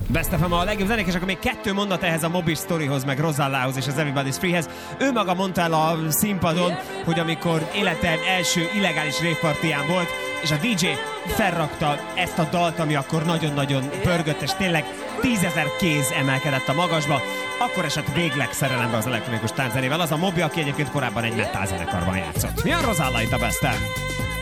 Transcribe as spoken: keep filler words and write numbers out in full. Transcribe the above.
Best ef em a legjobb zenék, és akkor még kettő mondat ehhez a Mobis sztorihoz, meg Rosallához és az Everybody's Freehez. Ő maga mondta el a színpadon, hogy amikor életen első illegális rave-partiján volt, és a dé dzsé felrakta ezt a dalt, ami akkor nagyon-nagyon pörgött, és tényleg tízezer kéz emelkedett a magasba, akkor esett végleg szerelembe az elektronikus tánczenével. Az a Mobi, aki egyébként korábban egy metal zenekarban játszott. Mi a Rosalla itt a Best-en?